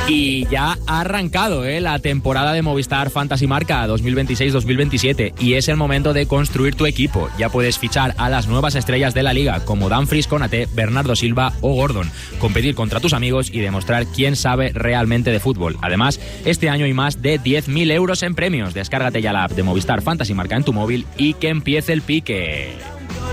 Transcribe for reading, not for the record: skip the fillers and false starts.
Y ya ha arrancado la temporada de Movistar Fantasy Marca 2026-2027 y es el momento de construir tu equipo. Ya puedes fichar a las nuevas estrellas de la liga como Dumfries, Konaté, Bernardo Silva o Gordon, competir contra tus amigos y demostrar quién sabe realmente de fútbol. Además, este año hay más de 10.000 euros en premios. Descárgate ya la app de Movistar Fantasy Marca en tu móvil y que empiece el pique.